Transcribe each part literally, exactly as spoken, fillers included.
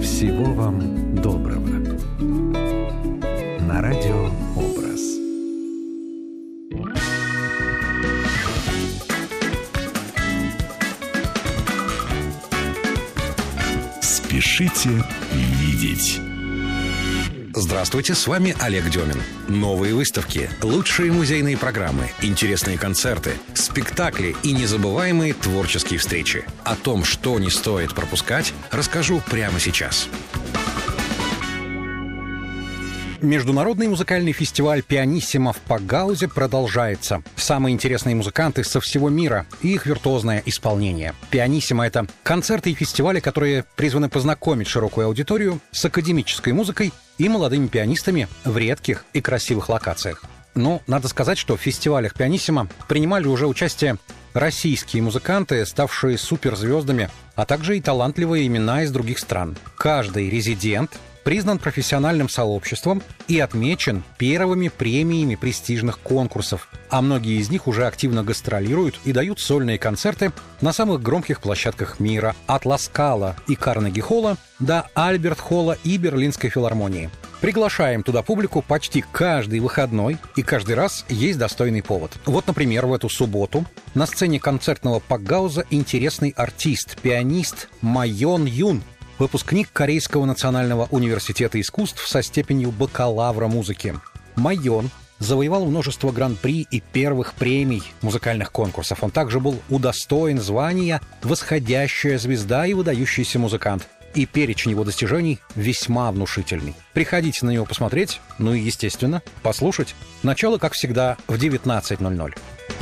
Всего вам доброго. На радио «Образ». Спешите видеть. Здравствуйте, с вами Олег Демин. Новые выставки, лучшие музейные программы, интересные концерты, спектакли и незабываемые творческие встречи. О том, что не стоит пропускать, расскажу прямо сейчас. Международный музыкальный фестиваль «Пианиссимо» в Пагаузе продолжается. Самые интересные музыканты со всего мира и их виртуозное исполнение. «Пианиссимо» — это концерты и фестивали, которые призваны познакомить широкую аудиторию с академической музыкой и молодыми пианистами в редких и красивых локациях. Но надо сказать, что в фестивалях «Пианиссимо» принимали уже участие российские музыканты, ставшие суперзвездами, а также и талантливые имена из других стран. Каждый резидент признан профессиональным сообществом и отмечен первыми премиями престижных конкурсов, а многие из них уже активно гастролируют и дают сольные концерты на самых громких площадках мира, от Ла Скала и Карнеги-холла до Альберт-холла и Берлинской филармонии. Приглашаем туда публику почти каждый выходной, и каждый раз есть достойный повод. Вот, например, в эту субботу на сцене концертного Пагауза интересный артист, пианист Майон Юн, выпускник Корейского национального университета искусств со степенью бакалавра музыки. Майон завоевал множество гран-при и первых премий музыкальных конкурсов. Он также был удостоен звания «Восходящая звезда» и «Выдающийся музыкант». И перечень его достижений весьма внушительный. Приходите на него посмотреть, ну и, естественно, послушать. Начало, как всегда, в девятнадцать ноль ноль.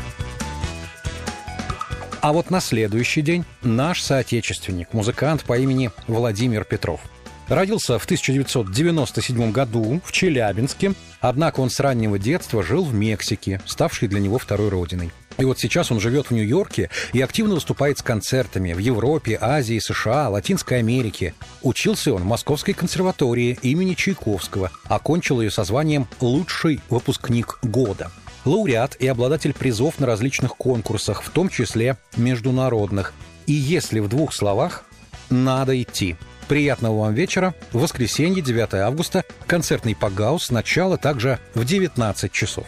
А вот на следующий день наш соотечественник, музыкант по имени Владимир Петров. Родился в тысяча девятьсот девяносто седьмом году в Челябинске, однако он с раннего детства жил в Мексике, ставшей для него второй родиной. И вот сейчас он живет в Нью-Йорке и активно выступает с концертами в Европе, Азии, США, Латинской Америке. Учился он в Московской консерватории имени Чайковского, окончил ее со званием «Лучший выпускник года». Лауреат и обладатель призов на различных конкурсах, в том числе международных. И если в двух словах, надо идти. Приятного вам вечера. В воскресенье, девятого августа, концертный Пагауз, начало также в девятнадцать часов.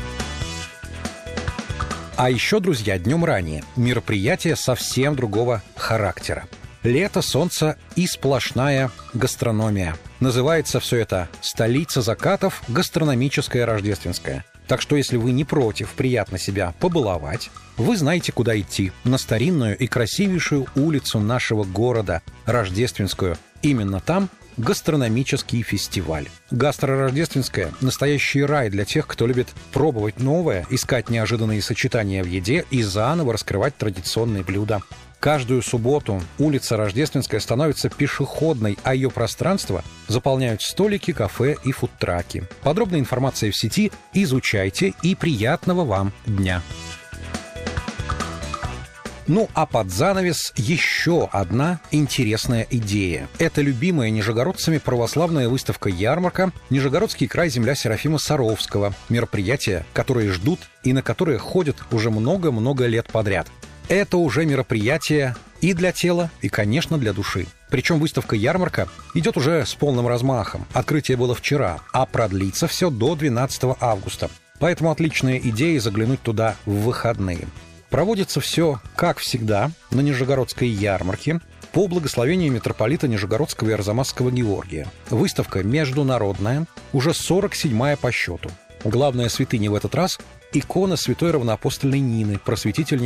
А еще, друзья, днем ранее мероприятие совсем другого характера. Лето, солнце и сплошная гастрономия. Называется все это «Столица закатов. Гастрономическая рождественская». Так что, если вы не против приятно себя побаловать, вы знаете, куда идти. На старинную и красивейшую улицу нашего города, Рождественскую. Именно там гастрономический фестиваль. Гастро-рождественская – настоящий рай для тех, кто любит пробовать новое, искать неожиданные сочетания в еде и заново раскрывать традиционные блюда. Каждую субботу улица Рождественская становится пешеходной, а ее пространство заполняют столики, кафе и фудтраки. Подробная информация в сети. Изучайте и приятного вам дня! Ну а под занавес еще одна интересная идея. Это любимая нижегородцами православная выставка-ярмарка «Нижегородский край. Земля Серафима Саровского». Мероприятие, которое ждут и на которое ходят уже много-много лет подряд. Это уже мероприятие и для тела, и, конечно, для души. Причем выставка-ярмарка идет уже с полным размахом. Открытие было вчера, а продлится все до двенадцатого августа. Поэтому отличная идея заглянуть туда в выходные. Проводится все, как всегда, на Нижегородской ярмарке по благословению митрополита Нижегородского и Арзамасского Георгия. Выставка международная, уже сорок седьмая по счету. Главная святыня в этот раз – икона святой равноапостольной Нины, просветительницы